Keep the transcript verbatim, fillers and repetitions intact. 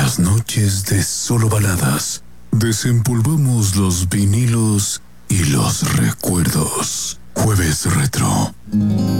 las noches de solo baladas, desempolvamos los vinilos y los recuerdos. Jueves Retro.